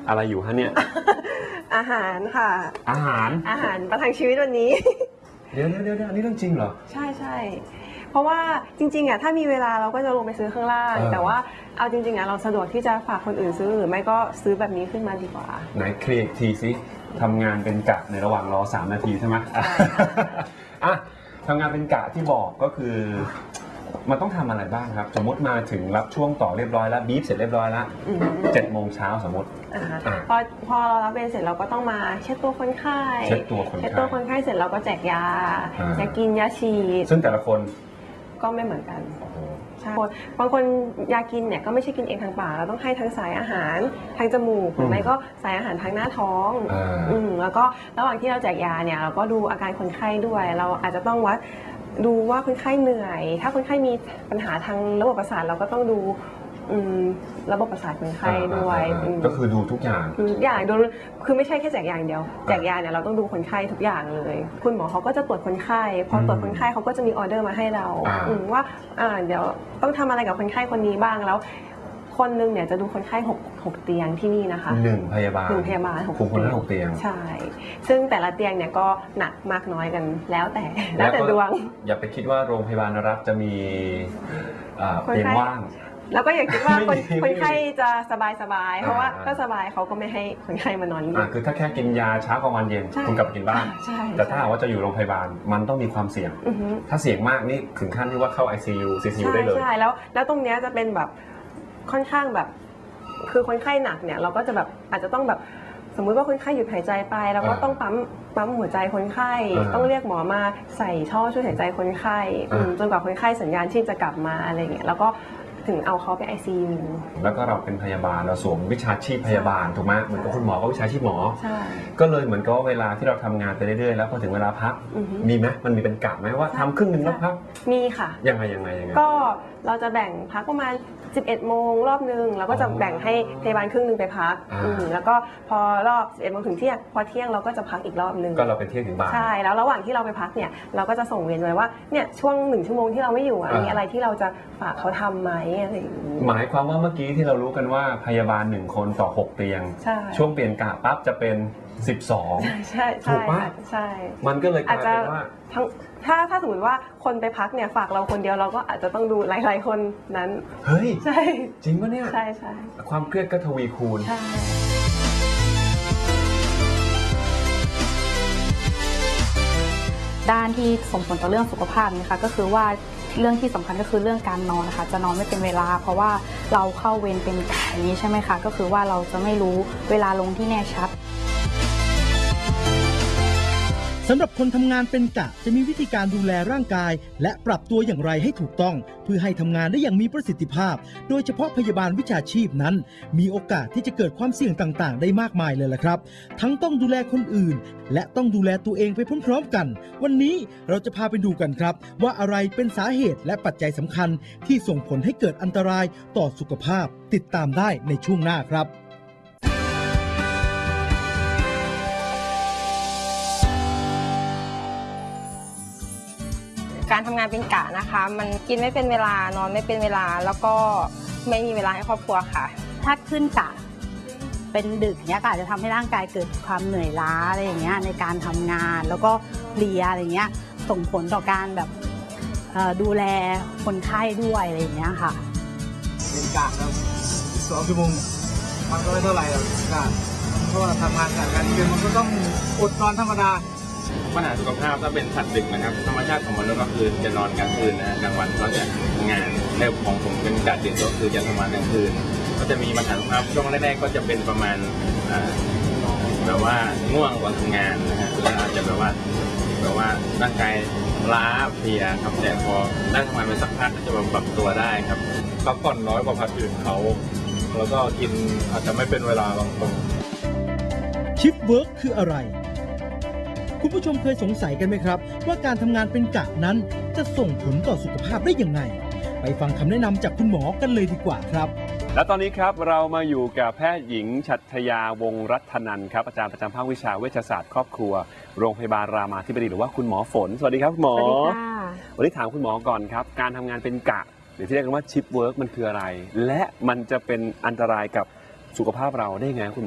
อะไรอยู่ฮะเนี่ยอาหารค่ะอาหารประทังชีวิตวันนี้เดี๋ยวอันนี้เรื่องจริงเหรอใช่เพราะว่าจริงๆอ่ะถ้ามีเวลาเราก็จะลงไปซื้อข้างล่างแต่ว่าเอาจริงๆอ่ะเราสะดวกที่จะฝากคนอื่นซื้อหรือไม่ก็ซื้อแบบนี้ขึ้นมาดีกว่าไหนเคลียร์ทีสิทำงานเป็นกะในระหว่างรอ3 นาทีใช่ไหมอ่ะทำงานเป็นกะที่บอกก็คือมันต้องทำอะไรบ้างครับสมมติมาถึงรับช่วงต่อเรียบร้อยแล้วบีฟเสร็จเรียบร้อยแล้ว7 โมงเช้าสมมติพอเรารับเวรเสร็จเราก็ต้องมาเช็ดตัวคนไข้เช็ดตัวคนไข้เสร็จเราก็แจกยากินยาฉีดซึ่งแต่ละคนก็ไม่เหมือนกันใช่บางคนยากินเนี่ยก็ไม่ใช่กินเองทางปากเราต้องให้ทางสายอาหารทางจมูกหรือไม่ก็สายอาหารทางหน้าท้องแล้วก็ระหว่างที่เราแจกยาเนี่ยเราก็ดูอาการคนไข้ด้วยเราอาจจะต้องวัดดูว่าคนไข้เหนื่อยถ้าคนไข้มีปัญหาทางระบบประสาทเราก็ต้องดูระบบประสาทคนไข้ด้วยก็คือดูทุกอย่างดูคือไม่ใช่แค่แจกยาอย่างเดียวแจกยาเนี่ยเราต้องดูคนไข้ทุกอย่างเลยคุณหมอเขาก็จะตรวจคนไข้พอตรวจคนไข้เขาก็จะมีออเดอร์มาให้เราว่าเดี๋ยวต้องทำอะไรกับคนไข้คนนี้บ้างแล้วคนนึงเนี่ยจะดูคนไข้6 เตียงที่นี่นะคะ 1 พยาบาล6 เตียงใช่ซึ่งแต่ละเตียงเนี่ยก็หนักมากน้อยกันแล้วแต่ดวงอย่าไปคิดว่าโรงพยาบาลรัฐจะมีเตียงว่างแล้วก็อย่าคิดว่าคนไข้จะสบายเพราะว่าถ้าสบายเขาก็ไม่ให้คนไข้มานอนคือถ้าแค่กินยาเช้ากลางวันเย็นคุณกลับไปกินบ้านแต่ถ้าหากว่าจะอยู่โรงพยาบาลมันต้องมีความเสี่ยงถ้าเสี่ยงมากนี่ถึงขั้นที่ว่าเข้า ICU CCU ได้เลยใช่แล้วตรงนี้จะเป็นแบบค่อนข้างแบบคือคนไข้หนักเนี่ยเราก็จะแบบอาจจะต้องแบบสมมุติว่าคนไข้หยุดหายใจไปเราก็ต้องปั๊มหัวใจคนไข้ต้องเรียกหมอมาใส่ท่อช่วยหายใจคนไข้จนกว่าคนไข้สัญญาณชีพจะกลับมาอะไรเงี้ยแล้วก็ถึงเอาเขาไป ICU แล้วก็เราเป็นพยาบาลเราสวมวิชาชีพพยาบาลถูกไหมเหมือนกับคุณหมอก็วิชาชีพหมอก็เลยเหมือนกับเวลาที่เราทำงานไปเรื่อยๆแล้วพอถึงเวลาพักมีไหมมันมีเป็นกะไหมว่าทำครึ่งนึงแล้วพักมีค่ะยังไงก็เราจะแบ่งพักประมาณ11 โมงรอบนึงแล้วก็จะแบ่งให้พยาบาลครึ่งนึงไปพักแล้วก็พอรอบ11 โมงถึงเที่ยงพอเที่ยงเราก็จะพักอีกรอบนึงก็เราเป็นเที่ยงถึงบ่ายใช่แล้วระหว่างที่เราไปพักเนี่ยเราก็จะส่งเวรไว้ว่าเนี่ยช่วง1 ชั่วโมงที่เราไม่อยู่มีอะไรที่เราจะฝากเขาทำไหมอะไรอย่างนี้หมายความว่าเมื่อกี้ที่เรารู้กันว่าพยาบาล1 คนต่อ6 เตียงช่วงเปลี่ยนกะปั๊บจะเป็น12 ใช่ถูกปะใช่มันก็เลยกลายเป็นว่าถ้าสมมติว่าคนไปพักเนี่ยฝากเราคนเดียวเราก็อาจจะต้องดูหลายๆคนนั้นเฮ้ยใช่จริงปะเนี่ยใช่ความเครียดก็ทวีคูณด้านที่ส่งผลต่อเรื่องสุขภาพนะคะก็คือว่าเรื่องที่สำคัญก็คือเรื่องการนอนนะคะจะนอนไม่เป็นเวลาเพราะว่าเราเข้าเวรเป็นกะอย่างนี้ใช่ไหมคะก็คือว่าเราจะไม่รู้เวลาลงที่แน่ชัดสำหรับคนทำงานเป็นกะจะมีวิธีการดูแลร่างกายและปรับตัวอย่างไรให้ถูกต้องเพื่อให้ทำงานได้อย่างมีประสิทธิภาพโดยเฉพาะพยาบาลวิชาชีพนั้นมีโอกาสที่จะเกิดความเสี่ยงต่างๆได้มากมายเลยล่ะครับทั้งต้องดูแลคนอื่นและต้องดูแลตัวเองไปพร้อมๆกันวันนี้เราจะพาไปดูกันครับว่าอะไรเป็นสาเหตุและปัจจัยสำคัญที่ส่งผลให้เกิดอันตรายต่อสุขภาพติดตามได้ในช่วงหน้าครับการทำงานเป็นกะนะคะมันกินไม่เป็นเวลานอนไม่เป็นเวลาแล้วก็ไม่มีเวลาให้ครอบครัวค่ะถ้าขึ้นกะเป็นดึกเนี้ยก็อาจจะทำให้ร่างกายเกิดความเหนื่อยล้าอะไรอย่างเงี้ยในการทำงานแล้วก็เพลียอะไรเงี้ยส่งผลต่อการแบบดูแลคนไข้ด้วยอะไรอย่างเงี้ยค่ะเป็นกะครับ2 ชั่วโมงมันก็ไม่เท่าไหร่หรอกกะเพราะว่าทำงานกับการเรียนมันก็ต้องอดนอนธรรมดาปัญหาสุขภาพถ้าเป็นสัตว์ดึกนะครับธรรมชาติของมนุษย์ก็คือจะนอนกลางคืนนะกลางวันก็จะงานในของผมเป็นกะดึกก็คือจะทำงานกลางคืนก็จะมีปัญหาสุขภาพช่วงแรกๆก็จะเป็นประมาณแบบว่าง่วงก่อนทำงานนะฮะแล้วอาจจะแบบว่าร่างกายล้าเพลียครับแต่พอได้ทำงานไปสักพักก็จะปรับตัวได้ครับพักผ่อนน้อยกว่าพักอื่นเขาแล้วก็กินอาจจะไม่เป็นเวลาบางคนชิฟต์เวิร์กคืออะไรคุณผู้ชมเคยสงสัยกันไหมครับว่าการทำงานเป็นกะนั้นจะส่งผลต่อสุขภาพได้ยังไงไปฟังคำแนะนำจากคุณหมอกันเลยดีกว่าครับและตอนนี้ครับเรามาอยู่กับแพทย์หญิงฉัตรยาวงศ์รัตนันท์ครับอาจารย์ประจำภาควิชาเวชศาสตร์ครอบครัวโรงพยาบาลรามาธิบดีหรือว่าคุณหมอฝนสวัสดีครับคุณหมอสวัสดีค่ะวันนี้ถามคุณหมอก่อนครับการทำงานเป็นกะหรือที่เรียกกันว่าชิฟต์เวิร์กมันคืออะไรและมันจะเป็นอันตรายกับสุขภาพเราได้ไงคุณหมอ